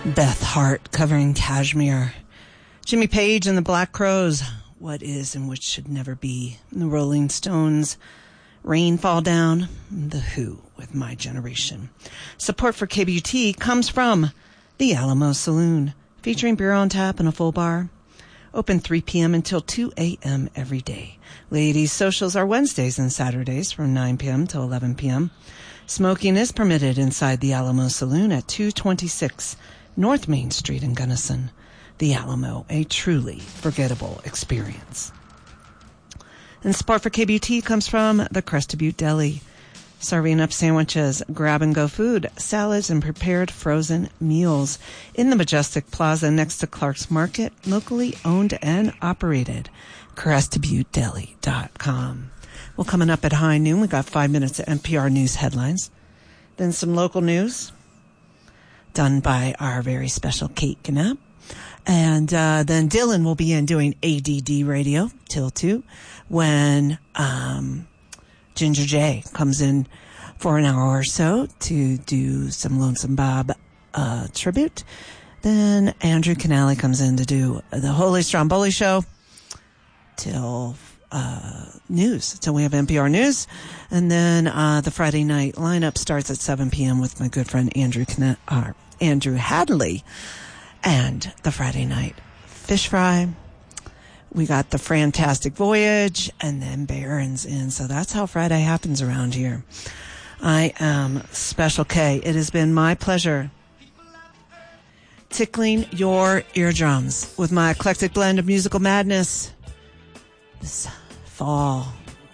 Beth Hart covering Kashmir. Jimmy Page and the Black Crowes, What Is and What Should Never Be. The Rolling Stones, Rain Fall Down. The Who with My Generation. Support for KBUT comes from the Alamo Saloon, featuring beer on tap and a full bar. Open 3 p.m. until 2 a.m. every day. Ladies' socials are Wednesdays and Saturdays from 9 p.m. to 11 p.m. Smoking is permitted inside the Alamo Saloon at 226 North Main Street in Gunnison. The Alamo, a truly forgettable experience. And support for KBUT comes from the Crested Butte Deli, serving up sandwiches, grab-and-go food, salads, and prepared frozen meals in the Majestic Plaza next to Clark's Market, locally owned and operated. CrestedButteDeli.com. Well, coming up at high noon, we got 5 minutes of NPR News headlines, then some local news done by our very special Kate Knapp. And then Dylan will be in doing ADD radio till 2 when Ginger J comes in for an hour or so to do some Lonesome Bob tribute. Then Andrew Canale comes in to do the Holy Stromboli show till news, till we have NPR News. And then the Friday night lineup starts at 7 p.m. with my good friend Andrew Hadley, and the Friday night fish fry. We got the Fantastic Voyage, and then Barron's in. So that's how Friday happens around here. I am Special K. It has been my pleasure tickling your eardrums with my eclectic blend of musical madness this fall.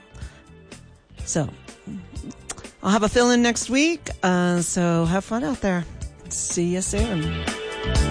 So I'll have a fill-in next week. So have fun out there. See you soon.